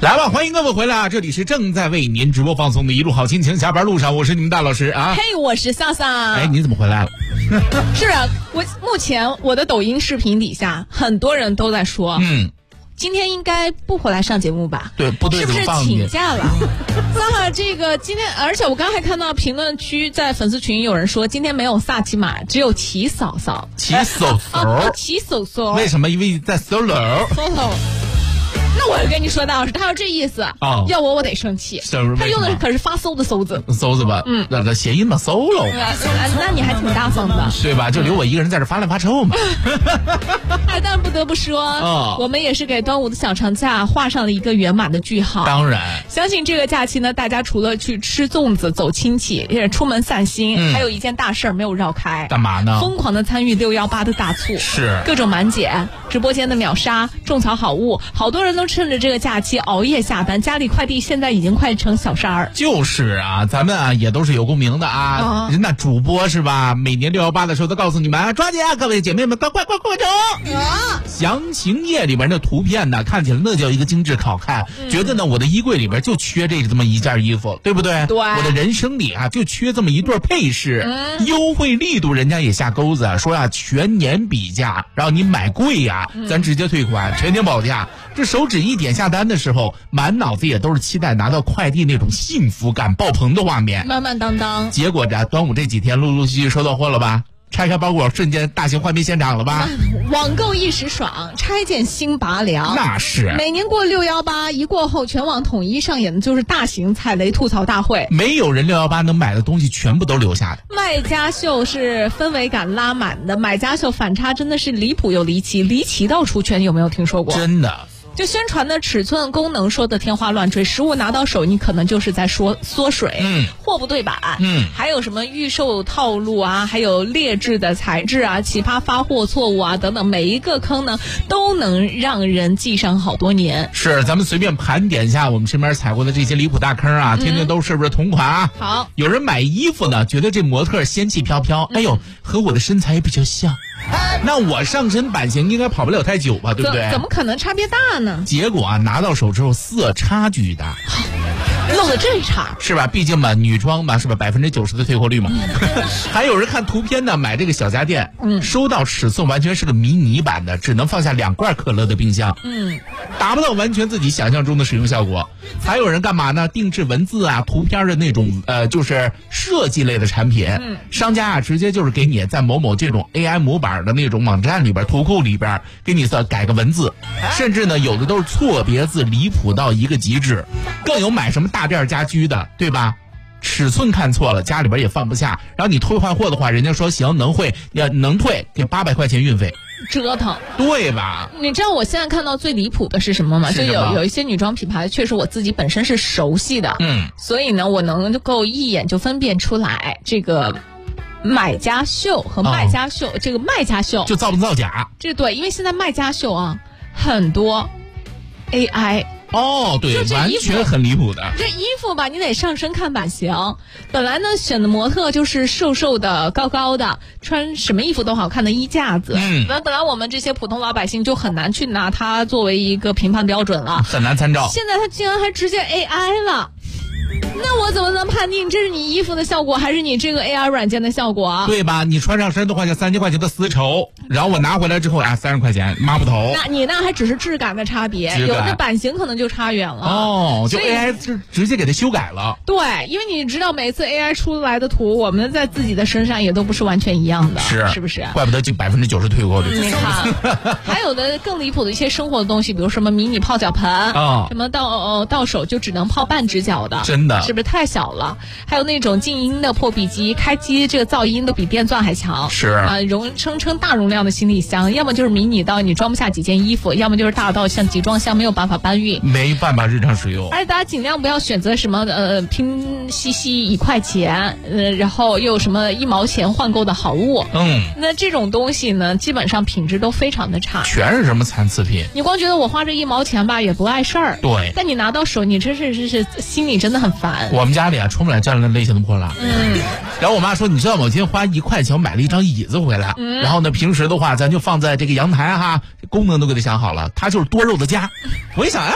来吧，欢迎各位回来啊！这里是正在为您直播放送的一路好心情，下班路上我是你们大老师啊。 嘿，我是萨萨。 哎，你怎么回来了？ 是啊，我目前我的抖音视频底下很多人都在说，今天应该不回来上节目吧？ 对，不对， 是不是请假了？萨这个今天，而且我刚才看到评论区在粉丝群有人说，今天没有萨琪玛，只有齐嫂嫂。 齐嫂嫂， 齐嫂嫂。 为什么？因为在 solo。 那我就跟你说，大老师，他要这意思，要我得生气。他用的可是发馊的馊字， 馊字吧？那个谐音嘛，solo。 那你还挺大方的， 对吧？就留我一个人在这发烂发臭嘛。 哎，但不得不说，我们也是给端午的小长假画上了一个圆满的句号。 当然， 相信这个假期呢，大家除了去吃粽子、走亲戚，也出门散心，还有一件大事儿没有绕开。 干嘛呢？ 疯狂的参与618的大促， 是各种满减，直播间的秒杀，种草好物，好多人都趁着这个假期熬夜下单，家里快递现在已经快成小山儿。 就是啊，咱们啊也都是有共鸣的啊。人家主播是吧？每年618的时候都告诉你们，抓紧啊，各位姐妹们，快走！详情页里边的图片呢，看起来那叫一个精致好看，觉得呢我的衣柜里边就缺这么一件衣服，对不对？ 对， 我的人生里啊就缺这么一对配饰。优惠力度人家也下钩子，说呀全年比价，然后你买贵呀，咱直接退款，全年保价。这手指一点下单的时候，满脑子也都是期待拿到快递那种幸福感爆棚的画面， 满满当当。 结果这端午这几天陆陆续续收到货了吧？拆开包裹，瞬间大型换面现场了吧？ 网购一时爽，拆件心拔凉。 那是每年过618一过后，全网统一上演的就是大型踩雷吐槽大会。 没有人618能买的东西全部都留下的。 卖家秀是氛围感拉满的，买家秀反差真的是离谱又离奇，离奇到出圈，有没有听说过？ 真的。 就宣传的尺寸功能说的天花乱坠，实物拿到手你可能就是在说缩水，货不对版，还有什么预售套路啊，还有劣质的材质啊，奇葩发货错误啊等等，每一个坑呢都能让人记上好多年。 是，咱们随便盘点一下我们身边踩过的这些离谱大坑啊，天天都是不是同款啊？ 好， 有人买衣服呢，觉得这模特仙气飘飘，哎呦，和我的身材也比较像。那我上身版型应该跑不了太久吧，对不对？ 怎么可能差别大呢？ 结果啊，拿到手之后色差巨大， 漏的真差， 是吧？毕竟嘛，女装嘛，是吧？90%的退货率嘛。还有人看图片呢，买这个小家电，收到尺寸完全是个迷你版的，只能放下2罐可乐的冰箱，达不到完全自己想象中的使用效果。还有人干嘛呢？定制文字啊、图片的那种就是设计类的产品，商家啊直接就是给你在某某这种 AI 模板的那种网站里边、图库里边给你改个文字，甚至呢有的都是错别字，离谱到一个极致。更有买什么大件家居的，对吧？尺寸看错了，家里边也放不下，然后你退换货的话，人家说行能退，给800块钱运费， 折腾， 对吧？ 你知道我现在看到最离谱的是什么吗？就有一些女装品牌，确实我自己本身是熟悉的，所以呢，我能够一眼就分辨出来这个买家秀和卖家秀，这个卖家秀就造不造假？ 这对，因为现在卖家秀啊很多 AI。 对，完全很离谱的。 这衣服吧，你得上身看版型。本来呢，选的模特就是瘦瘦的、高高的，穿什么衣服都好看的衣架子。本来我们这些普通老百姓就很难去拿它作为一个评判标准了， 很难参照。 现在它竟然还直接 AI 了。那我怎么能判定这是你衣服的效果，还是你这个 AI 软件的效果啊？ 对吧？你穿上身的话，就3000块钱的丝绸，然后我拿回来之后30块钱抹布头。 那你那还只是质感的差别，有的版型可能就差远了。 就 AI 直接给它修改了。 对，因为你知道每次 AI 出来的图，我们在自己的身上也都不是完全一样的，是不是？ 怪不得就90%退货率。 你看，还有的更离谱的一些生活的东西，比如什么迷你泡脚盆，什么到手就只能泡半只脚的。 真的是不是太小了？还有那种静音的破壁机，开机这个噪音都比电钻还强。 是啊，声称大容量的行李箱，要么就是迷你到你装不下几件衣服，要么就是大到像集装箱没有办法搬运， 没办法日常使用。 而且大家尽量不要选择什么拼夕1块钱，然后又什么1毛钱换购的好物。那这种东西呢，基本上品质都非常的差， 全是什么残次品。 你光觉得我花这1毛钱吧，也不碍事儿。 对， 但你拿到手，你真是心里真的很烦。 我们家里啊，充不了这样的类型的破烂。然后我妈说，你知道吗？我今天花1块钱我买了一张椅子回来，然后呢，平时的话咱就放在这个阳台哈，功能都给他想好了，它就是多肉的家。我一想